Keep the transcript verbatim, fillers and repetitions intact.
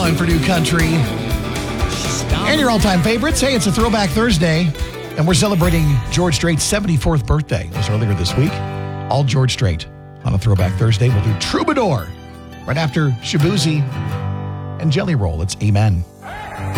one for New Country. And your all-time favorites. Hey, it's a Throwback Thursday, and we're celebrating George Strait's seventy-fourth birthday. It was earlier this week. All George Strait on a Throwback Thursday. We'll do Troubadour right after Shaboozey and Jelly Roll. It's Amen.